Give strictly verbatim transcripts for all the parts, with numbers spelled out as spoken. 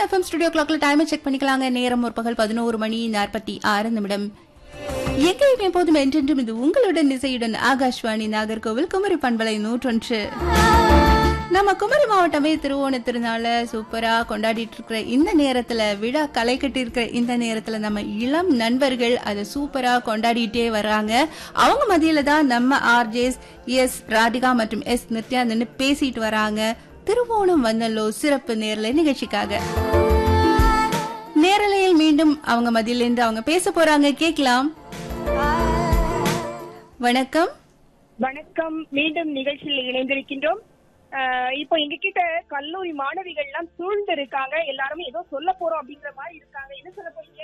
FM studio கிளாக்ல டைமை check பண்ணிக்கலாங்க. நேரம் ஒரு பகல் பதினோரு மணி நாற்பத்தி ஆறு நிமிடம். எங்கேயும் எப்போதும் என்றென்றும் இது உங்களுடன் இசையுடன் ஆகாஷ்வாணி நாகர்கோவில் குமரி பண்பலை நூற்றொன்று. நம்ம குமரி மாவட்டமே திருவோண திருநாள சூப்பரா கொண்டாடிட்டு இருக்கிற இந்த நேரத்துல, விழா களை கட்டி இருக்கிற இந்த நேரத்துல நம்ம இளம் நண்பர்கள் அதை சூப்பரா கொண்டாடிட்டே வர்றாங்க. அவங்க மத்தியில தான் நம்ம ஆர்ஜேஸ் எஸ் ராதிகா மற்றும் எஸ் நித்யா நின்று பேசிட்டு வராங்க. திருவோணம் வந்தல்லோ சிறப்பு நேரலை நிகழ்ச்சிக்காக. நேரலையில் மீண்டும் அவங்க மத்தியிலிருந்து அவங்க பேச போறாங்க, கேட்கலாம். வணக்கம். வணக்கம். மீண்டும் நிகழ்ச்சியில் இணைந்திருக்கின்றோம். இப்போ எங்க கிட்ட கல்லூரி மாணவிகள் எல்லாம் சூழ்ந்து இருக்காங்க. எல்லாருமே ஏதோ சொல்ல போறோம் அப்படிங்கிற மாதிரி இருக்காங்க. என்ன சொல்ல போறீங்க?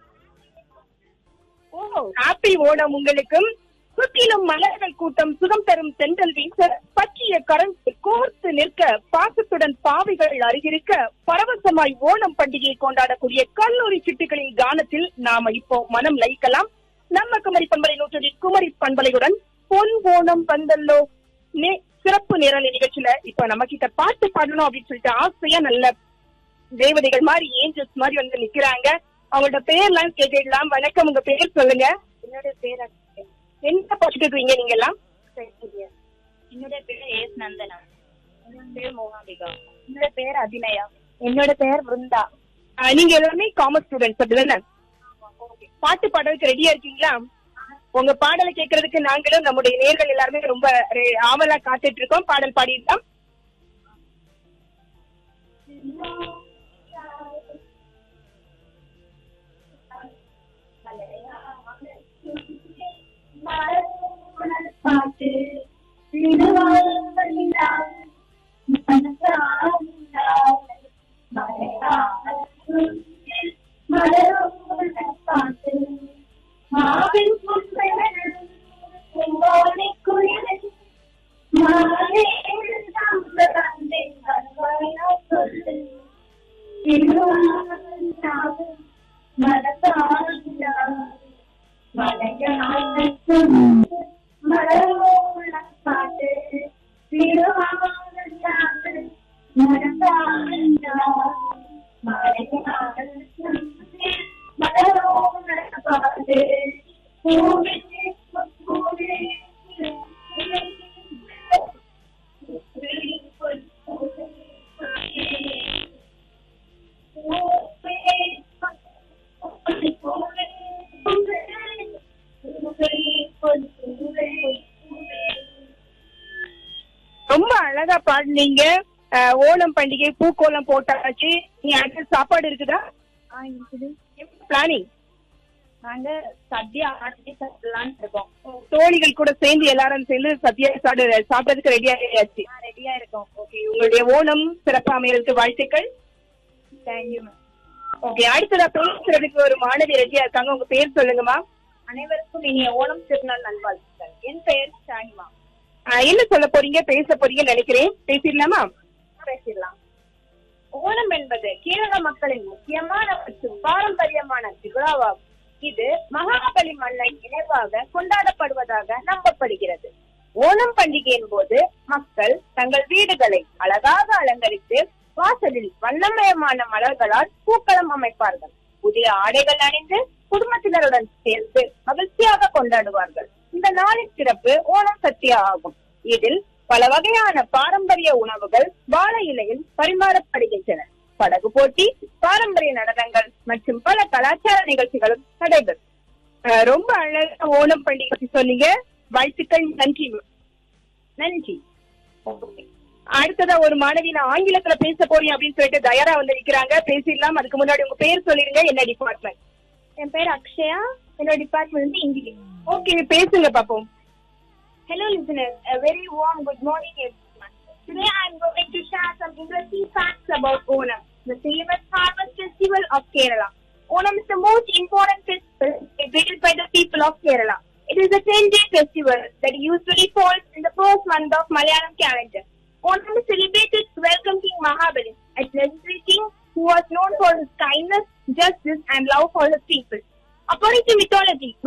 ஓ, ஹாப்பி ஓணம் உங்களுக்கும். சுற்றிலும் மலர்கள் கூட்டம், சுகம் தரும் தென்றல் வீச, பற்றிய கரண்ட் கோர்த்து நிற்க, பாசத்துடன் பாவைகள் அருகிருக்க, பரவசமாய் ஓணம் பண்டிகையை கொண்டாடக்கூடிய கல்லூரி சிட்டுகளின் கானத்தில் நாம இப்போ மனம் லயிக்கலாம். நம்ம குமரி பண்பலை நூற்றி குமரி பண்பலையுடன் பொன் ஓணம் வந்தல்லோ சிறப்பு நேரலை நிகழ்ச்சியில இப்ப நம்ம கிட்ட பாட்டு பாடணும் அப்படின்னு சொல்லிட்டு ஆசையா நல்ல தேவதைகள் மாதிரி ஏஞ்சல்ஸ் மாதிரி வந்து நிக்கிறாங்க. அவங்களோட பேர்லாம் கேட்டுடலாம். வணக்கம், உங்க பேர் சொல்லுங்க. என்னோட பேர் என்ன படிச்சுட்டு இருக்கீங்க நீங்க எல்லாம்? என்னோட பேர் எஸ் நந்தனா. என்னோட பேர் மோகாம்பிகா. என்னோட பேர் அபிநயா. என்னோட பேர் பிருந்தா. நீங்க எல்லாமே காமர்ஸ் ஸ்டூடெண்ட்ஸ் அப்படிதானே? பாட்டு பாடுறதுக்கு ரெடியா இருக்கீங்களா? உங்க பாடலை கேட்கறதுக்கு நாங்களும் நம்முடைய நேர்கள் எல்லாருமே ரொம்ப ஆவலா காத்துட்டு இருக்கோம். பாடல் பாடிடலாம். பாட்டு ரொம்ப அழகா பாடுனீங்க. ஓணம் பண்டிகை பூக்கோலம் போட்டாச்சு. நீ அடுத்த சாப்பாடு இருக்குதா? பிளானிங் நாங்க சத்யா ஆட்டி சாப்பிடலான்னு இருக்கோம். தோழிகள் கூட சேர்ந்து எல்லாரும் சேர்ந்து சத்யா சாப்பிட சாப்பிடறதுக்கு ரெடியா ஆயாச்சு. ரெடியா இருக்கோம். ஓகே, உங்களுடைய ஓணம் சிறப்பா அமையறதுக்கு வாழ்த்துக்கள். Thank you ma'am. ஓகே, அடுத்ததா பேசுறதுக்கு ஒரு மாணவி ரெடியா இருக்காங்க. உங்க பேர் சொல்லுங்கம்மா. அனைவருக்கும் இனிய ஓணம் திருநாள் நல்வாழ்த்துக்கள். என் பெயர் ஷானிமா. என்ன சொல்ல போறீங்க, பேச போறீங்க நினைக்கிறேன். பேசிடலாமா? பேசிடலாம். ஓணம் என்பது கேரள மக்களின் முக்கியமான மற்றும் பாரம்பரியமான திருவிழாவாகும். இது மகாபலி மன்னை நினைவாக கொண்டாடப்படுவதாக நம்பப்படுகிறது. ஓணம் பண்டிகையின் போது மக்கள் தங்கள் வீடுகளை அழகாக அலங்கரித்து வாசலில் வண்ணமயமான மலர்களால் பூக்களம் அமைப்பார்கள். புதிய ஆடைகள் அணிந்து குடும்பத்தினருடன் சேர்ந்து மகிழ்ச்சியாக கொண்டாடுவார்கள். இந்த நாளின் சிறப்பு ஓணம் சத்யா ஆகும். இதில் பல வகையான பாரம்பரிய உணவுகள் வாழை இலையில் பரிமாறப்படுகின்றன. படகு போட்டி, பாரம்பரிய நடனங்கள் மற்றும் பல கலாச்சார நிகழ்ச்சிகளும் நடைபெறும். ரொம்ப அழகா ஓணம் பண்டிகை பத்தி சொன்னீங்க. வாழ்த்துக்கள். நன்றி நன்றி. அடுத்ததா ஒரு மாணவி நான் ஆங்கிலத்துல பேச போறேன் அப்படின்னு சொல்லிட்டு தயாரா வந்து நிக்கிறாங்க. பேசிடலாம். அதுக்கு முன்னாடி உங்க பேர் சொல்லிருங்க. என்ன டிபார்ட்மெண்ட்? என் பேர் அக்ஷயா. என்னோட டிபார்ட்மெண்ட் வந்து இன்ஜினியரிங். ஓகே, பேசுங்க பாப்போம். Hello listeners, a very warm good morning everyone. Today I am going to share some interesting facts about Onam, the famous harvest festival of Kerala. Onam is the most important festival celebrated by the people of Kerala. It is a ten-day festival that usually falls in the first month of Malayalam calendar. Onam is celebrated to welcome King Mahabali, a legendary king who was known for his kindness, justice and love for his people. According to mythology,